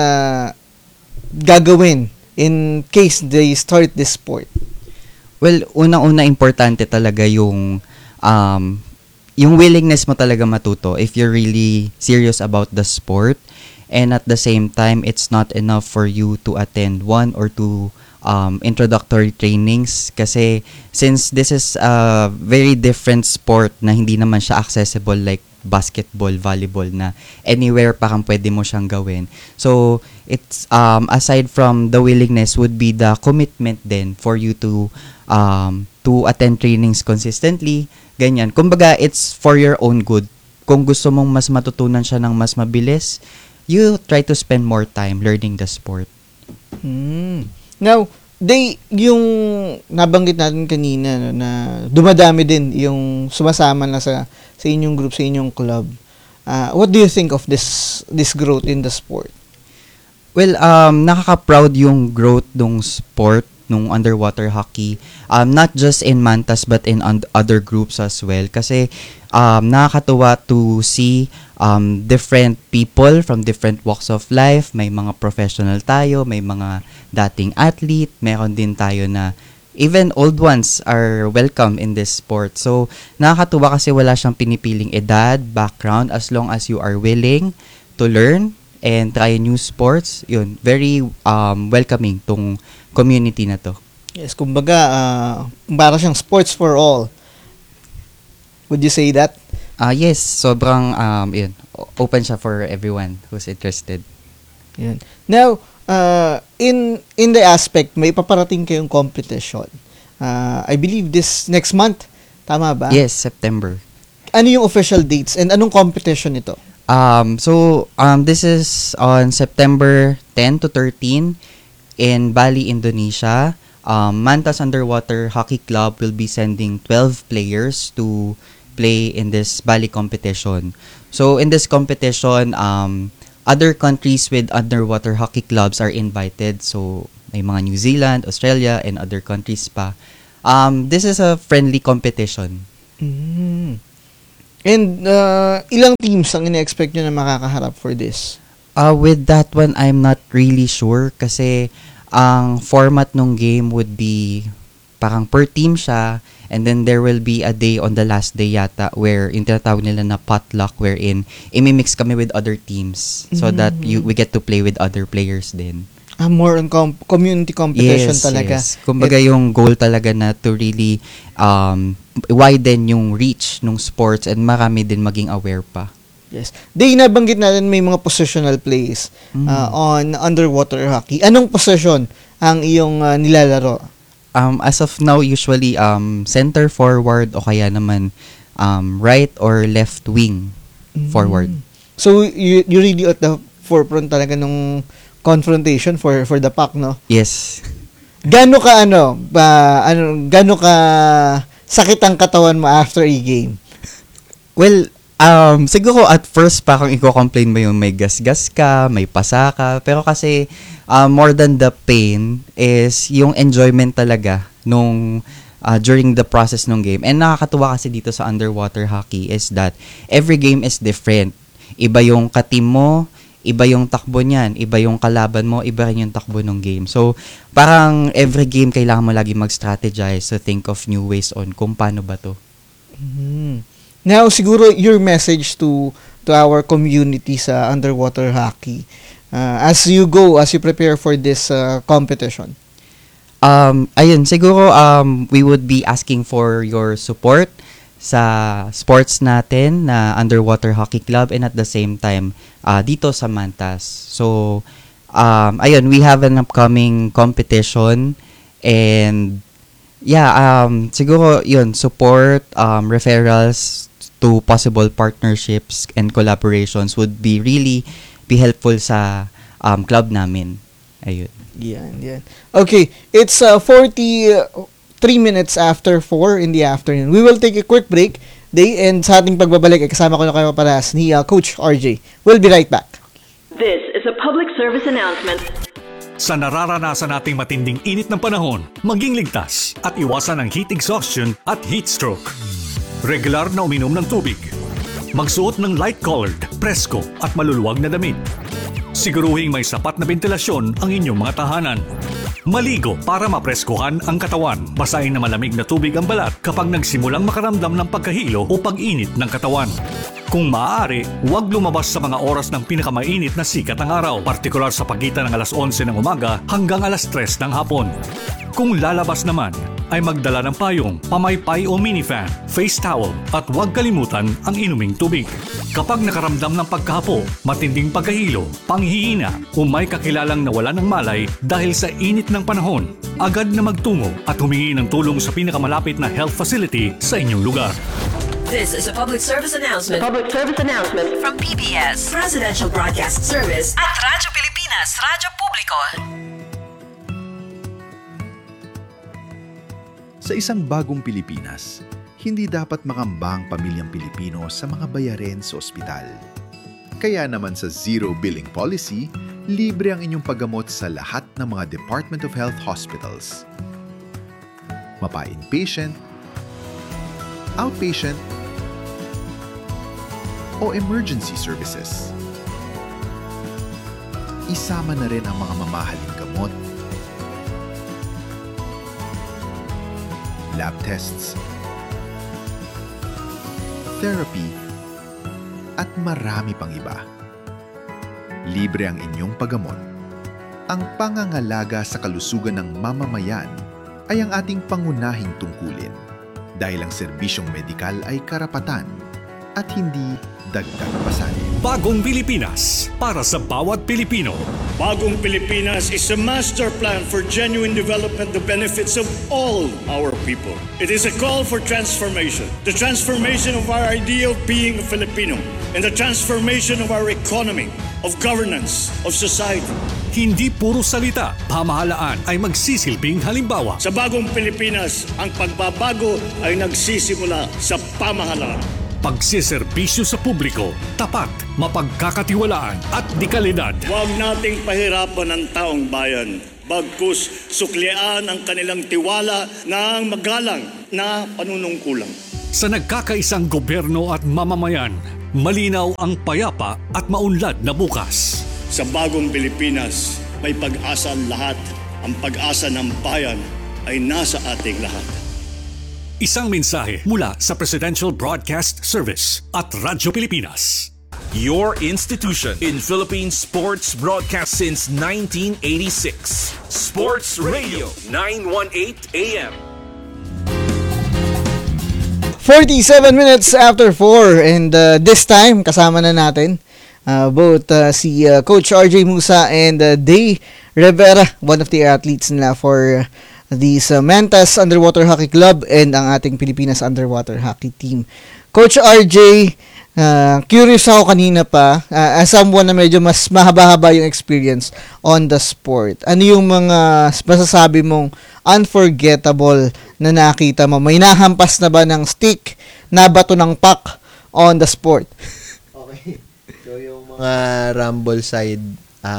gagawin in case they start this sport? Well, unang-una importante talaga yung willingness mo talaga matuto if you're really serious about the sport. And at the same time, it's not enough for you to attend 1 or 2 introductory trainings kasi since this is a very different sport na hindi naman siya accessible like basketball, volleyball na anywhere pa kang pwede mo siyang gawin. So, it's aside from the willingness would be the commitment then for you to attend trainings consistently, ganyan. Kumbaga, it's for your own good. Kung gusto mong mas matutunan siya ng mas mabilis, you try to spend more time learning the sport. Now, yung nabanggit natin kanina na dumadami din yung sumasama na sa inyong group, sa inyong club. What do you think of this growth in the sport? Well, nakaka-proud yung growth ng sport, nung underwater hockey, not just in Mantas but in other groups as well. Kasi nakakatuwa to see different people from different walks of life. May mga professional tayo, may mga dating athlete, meron din tayo na even old ones are welcome in this sport. So, nakakatuwa kasi wala siyang pinipiling edad, background, as long as you are willing to learn and try new sports. Yun, very welcoming tong community na to. Yes, kumbaga, para siyang sports for all. Would you say that? Yes, sobrang yun, open siya for everyone who's interested. Yun. Now, in the aspect, may paparating kayong competition. I believe this next month. Tama ba? Yes, September. Ano yung official dates and anong competition ito? This is on September 10 to 13 in Bali, Indonesia. Mantas Underwater Hockey Club will be sending 12 players to play in this Bali competition. So in this competition, other countries with underwater hockey clubs are invited. So may mga New Zealand, Australia, and other countries pa. This is a friendly competition. And ilang teams ang ina-expect nyo na makakaharap for this? With that one, I'm not really sure kasi ang format ng game would be parang per team siya, and then there will be a day on the last day yata where yung tinatawag nila na potluck, wherein imimix kami with other teams so that we get to play with other players din. More on community competition talaga. Yes. Kumbaga yung goal talaga na to really widen yung reach ng sports and marami din maging aware pa. Yes. Day, nabanggit natin may mga positional plays on underwater hockey. Anong position ang iyong nilalaro? As of now, usually center forward o kaya naman right or left wing forward. So you really at the forefront talaga nung confrontation for the puck, no? Yes. Gano ka gano ka sakit ang katawan mo after a game? Well, siguro at first pa kung i-complain mo yung may gasgas ka, may pasa ka, pero kasi more than the pain is yung enjoyment talaga nung during the process ng game. And nakakatuwa kasi dito sa underwater hockey is that every game is different. Iba yung ka-team mo, iba yung takbo niyan, iba yung kalaban mo, iba rin yung takbo ng game. So, parang every game kailangan mo lagi mag-strategize to think of new ways on kung paano ba to. Now, siguro your message to our community sa underwater hockey as you prepare for this competition. Ayun, siguro we would be asking for your support sa sports natin na underwater hockey club and at the same time dito sa Mantas. So ayun, we have an upcoming competition and siguro yun, support, referrals to possible partnerships and collaborations would be really be helpful sa club namin. Ayun. Yan. Okay, it's 3 minutes after 4 in the afternoon. We will take a quick break. And sa ating pagbabalik, kasama ko na kayo parehas ni Coach RJ. We'll be right back. This is a public service announcement. Sa nararanasan nating matinding init ng panahon, maging ligtas at iwasan ang heat exhaustion at heat stroke. Regular na uminom ng tubig. Magsuot ng light-colored, presko at maluluwag na damit. Siguruhing may sapat na ventilasyon ang inyong mga tahanan. Maligo para mapreskuhan ang katawan. Basahin na malamig na tubig ang balat kapag nagsimulang makaramdam ng pagkahilo o pag-init ng katawan. Kung maaari, huwag lumabas sa mga oras ng pinakamainit na sikat ng araw, partikular sa pagitan ng alas 11 ng umaga hanggang alas 3 ng hapon. Kung lalabas naman, ay magdala ng payong, pamaypay o minifan, face towel at huwag kalimutan ang inuming tubig. Kapag nakaramdam ng pagkahapo, matinding pagkahilo, panghihina o may kakilalang nawala ng malay dahil sa init ng panahon, agad na magtungo at humingi ng tulong sa pinakamalapit na health facility sa inyong lugar. This is a public service announcement. From PBS, Presidential Broadcast Service at Radyo Pilipinas, Radyo Publiko. Sa isang bagong Pilipinas, hindi dapat makambang pamilyang Pilipino sa mga bayarin sa ospital. Kaya naman sa Zero Billing Policy, libre ang inyong paggamot sa lahat ng mga Department of Health hospitals. Mapa-inpatient, outpatient, o emergency services. Isama na rin ang mga mamahaling gamot, lab tests, therapy, at marami pang iba. Libre ang inyong paggamot. Ang pangangalaga sa kalusugan ng mamamayan ay ang ating pangunahing tungkulin dahil ang serbisyong medikal ay karapatan at hindi dagdag pasanin. Bagong Pilipinas para sa bawat Pilipino. Bagong Pilipinas is a master plan for genuine development that benefits of all our people. It is a call for transformation. The transformation of our idea of being a Filipino and the transformation of our economy, of governance, of society. Hindi puro salita, pamahalaan ay magsisilbing halimbawa. Sa Bagong Pilipinas, ang pagbabago ay nagsisimula sa pamahalaan. Pagsiservisyo sa publiko, tapat, mapagkakatiwalaan at dekalidad. Huwag nating pahirapan ang taong bayan. Bagkus, suklian ang kanilang tiwala ng magalang na panunungkulan. Sa nagkakaisang gobyerno at mamamayan, malinaw ang payapa at maunlad na bukas. Sa Bagong Pilipinas, may pag-asa ang lahat. Ang pag-asa ng bayan ay nasa ating lahat. Isang mensahe mula sa Presidential Broadcast Service at Radyo Pilipinas. Your institution in Philippine sports broadcast since 1986. Sports Radio 918 AM. 47 minutes after 4 and this time kasama na natin both si Coach RJ Musa and Day Rivera, one of the athletes nila for the Mantas Underwater Hockey Club and ang ating Pilipinas Underwater Hockey Team. Coach RJ, curious ako kanina pa, as someone na medyo mas mahaba-haba yung experience on the sport. Ano yung mga masasabi mong unforgettable na nakita mo? May nahampas na ba ng stick, na bato ng puck on the sport? Okay. So yung mga rumble side,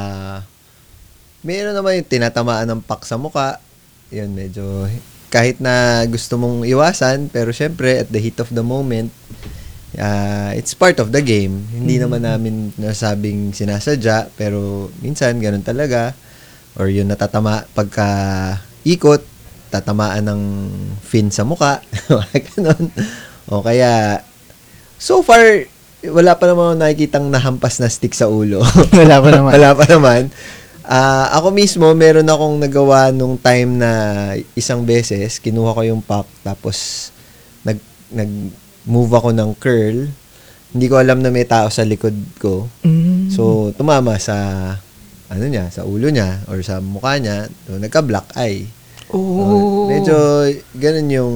meron naman yung tinatamaan ng puck sa muka. Yun, medyo kahit na gusto mong iwasan, pero syempre at the heat of the moment, it's part of the game. Hindi naman namin nasabing sinasadya, pero minsan ganun talaga. Or yun, natatama pagka ikot, tatamaan ng fin sa muka. Ganun. O kaya, so far, wala pa naman nakikitang nahampas na stick sa ulo. Wala pa naman. Wala pa naman. Ako mismo, meron akong nagawa nung time na isang beses, kinuha ko yung puck, tapos nag-move ako ng curl. Hindi ko alam na may tao sa likod ko. So, tumama sa sa ulo niya or sa mukha niya. So, nagka-black eye. Medyo ganun yung,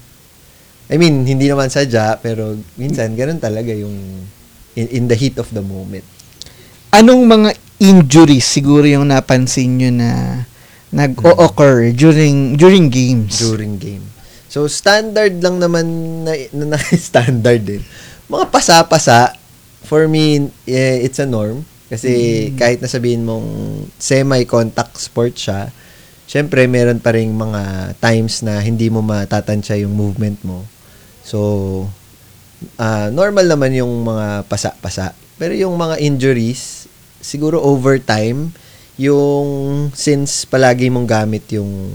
I mean, hindi naman sadya, pero minsan ganun talaga yung in the heat of the moment. Anong mga injuries siguro yung napansin nyo na nag-o-occur during games? During game. So, standard lang naman na standard din. Mga pasa-pasa, for me, it's a norm. Kasi kahit nasabihin mong semi-contact sport siya, syempre, meron pa ring mga times na hindi mo matatansya yung movement mo. So, normal naman yung mga pasa-pasa. Pero yung mga injuries, siguro over time, yung since palagi mong gamit yung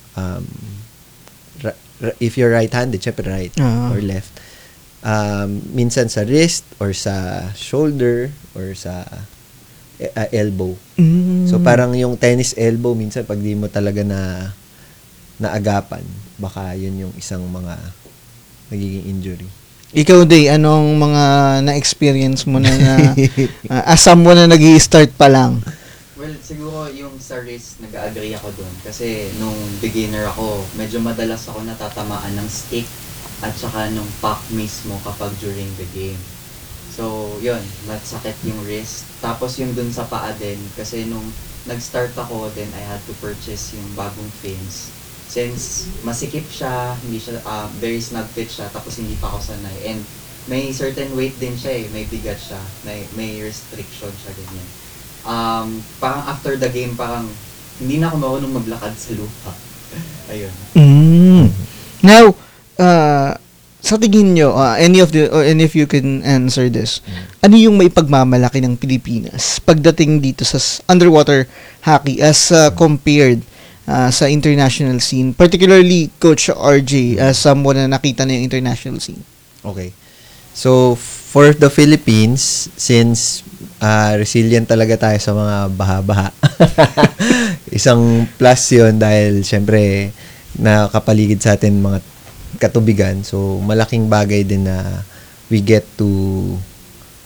if you're right-handed, syempre right or left, minsan sa wrist or sa shoulder or sa elbow. So parang yung tennis elbow, minsan pag di mo talaga naagapan, baka yun yung isang mga nagiging injury. Ikaw, Day, anong mga na-experience mo na as someone na nag-i-start pa lang? Well, siguro yung sa wrist, nag-agree ako dun. Kasi nung beginner ako, medyo madalas ako natatamaan ng stick at saka nung puck mismo kapag during the game. So, yun, masakit yung wrist. Tapos yung dun sa paa din, kasi nung nag-start ako, then I had to purchase yung bagong fins. Since masikip siya, hindi siya, very snug fit siya, tapos hindi pa ako sanay. And may certain weight din siya may bigat siya, may restriction siya, ganyan. Parang after the game, parang hindi na ako marunong maglakad sa lupa. Ayun. Now, sa tingin nyo, any of you can answer this, ano yung may pagmamalaki ng Pilipinas pagdating dito sa underwater hockey as compared sa international scene, particularly Coach RJ, as someone na nakita na yung international scene? Okay. So, for the Philippines, since resilient talaga tayo sa mga baha-baha, isang plus yun dahil syempre nakapaligid sa atin mga katubigan. So, malaking bagay din na we get to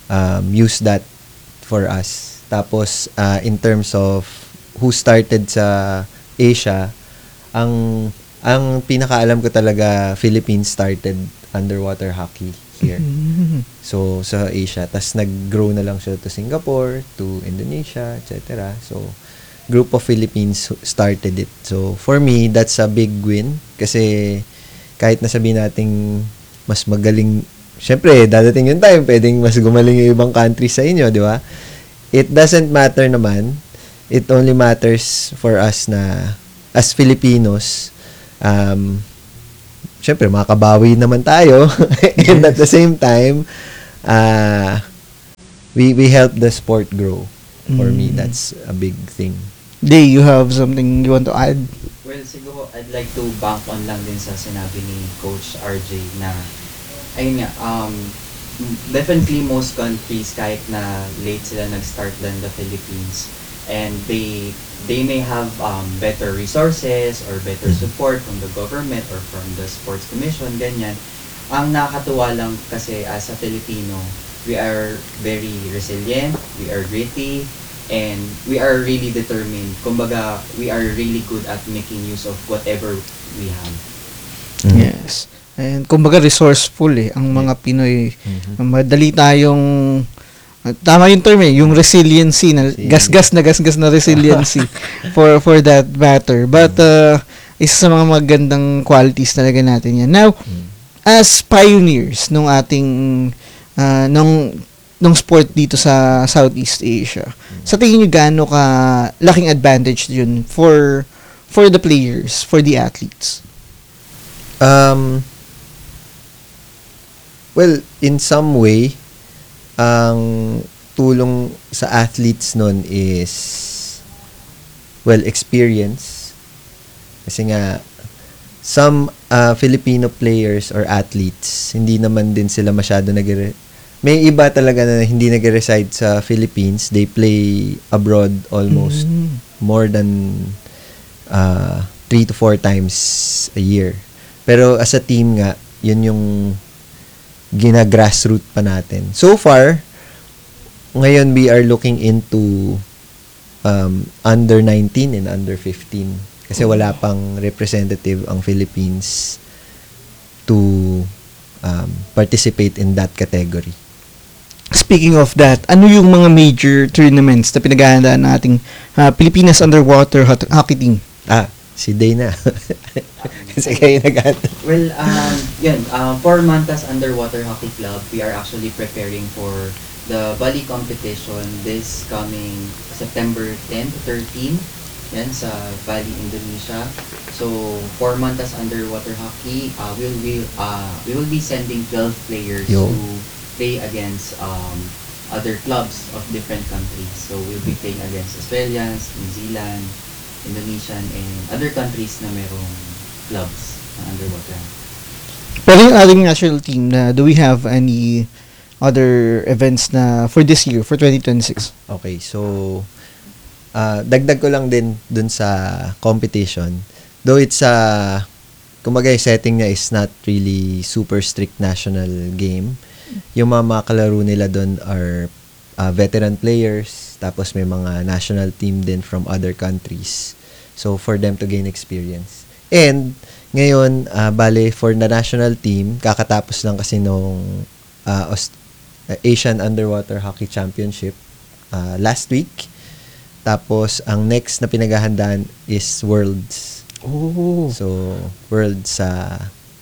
use that for us. Tapos, in terms of who started sa Asia, ang pinakaalam ko talaga, Philippines started underwater hockey here. So, sa Asia. Tas nag-grow na lang siya to Singapore, to Indonesia, etc. So, group of Philippines started it. So, for me, that's a big win. Kasi, kahit nasabihin nating mas magaling, syempre, dadating yung time, pwedeng mas gumaling yung ibang countries sa inyo, di ba? It doesn't matter naman. It only matters for us na, as Filipinos, syempre, makabawi naman tayo. And at the same time, we help the sport grow. For me, that's a big thing. Day, you have something you want to add? Well, siguro I'd like to bank on lang din sa sinabi ni Coach RJ na, ayun nga, definitely most countries kahit na late sila nag-start than the Philippines, and they may have better resources or better support from the government or from the sports commission, ganyan. Ang nakakatuwa lang kasi as a Filipino, we are very resilient, we are gritty, and we are really determined. Kumbaga, we are really good at making use of whatever we have. Yes. And kumbaga resourceful ang mga Pinoy. Madali tayong tama yung term yung resiliency na gasgas na resiliency for that matter. But isa sa mga magandang qualities talaga natin yan. Now, as pioneers nung ating nung sport dito sa Southeast Asia, sa tingin niyo gaano ka laking advantage yun for the players, for the athletes? Well, in some way, ang tulong sa athletes nun is, well, experience. Kasi nga, some Filipino players or athletes, hindi naman din sila masyado may iba talaga na hindi nag-reside sa Philippines. They play abroad almost more than 3 to 4 times a year. Pero as a team nga, yun yung gina-grassroot pa natin. So far, ngayon we are looking into under 19 and under 15. Kasi wala pang representative ang Philippines to participate in that category. Speaking of that, ano yung mga major tournaments na pinaghahandaan ng ating Pilipinas Underwater Hockey Team? Si Dana. Kasi kayo nag-ata. Well, for Mantas Underwater Hockey Club, we are actually preparing for the Bali competition this coming September 10 to 13. Yan, sa Bali, Indonesia. So, for Mantas Underwater Hockey, we will be sending 12 players to play against other clubs of different countries. So, we'll be playing against Australians, New Zealand, Indonesian, and other countries na merong clubs na underwater. Pero yung ating national team, do we have any other events na for this year, for 2026? Okay, so dagdag ko lang din dun sa competition. Though it's kumbaga yung setting niya is not really super strict national game. Yung mga kalaro nila dun are veteran players, tapos may mga national team din from other countries. So, for them to gain experience. And, ngayon, bale, for the national team, kakatapos lang kasi nung Asian Underwater Hockey Championship last week. Tapos, ang next na pinaghahandaan is Worlds. So, Worlds sa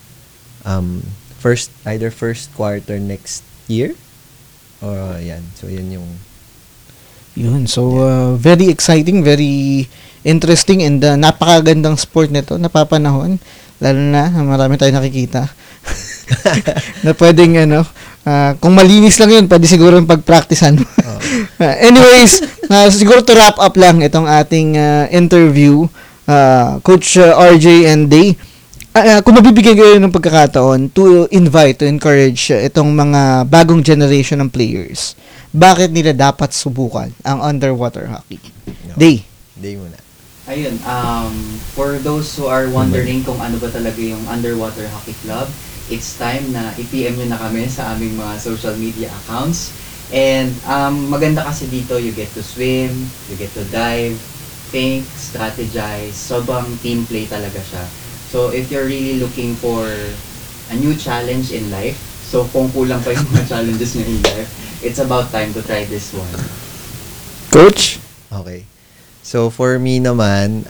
either first quarter next year or yan. So, yun. So, very exciting, very interesting, and napakagandang sport nito, napapanahon. Lalo na, marami tayong nakikita. Na pwedeng, kung malinis lang yun, pwede siguro yung pag-practicean. Anyways, siguro to wrap up lang itong ating interview, Coach RJ and Day. Kung mabibigyan kayo ng pagkakataon to invite, to encourage itong mga bagong generation ng players, bakit nila dapat subukan ang underwater hockey? Day muna. Ayun, for those who are wondering kung ano ba talaga yung Underwater Hockey Club, it's time na i-PM nyo na kami sa aming mga social media accounts. And maganda kasi dito, you get to swim, you get to dive, think, strategize. Sobrang team play talaga siya. So if you're really looking for a new challenge in life, so kung kulang pa yung mga challenges nyo in life, it's about time to try this one. Coach? Okay. So for me naman,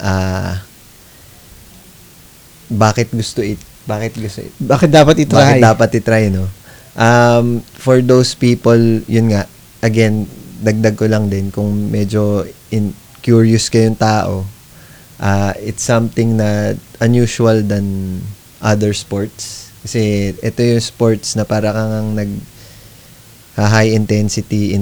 bakit dapat i-try? Bakit dapat i-try, no? For those people, yun nga, again, dagdag ko lang din, kung medyo curious kayong tao, it's something na unusual than other sports. Kasi ito yung sports na para kang high intensity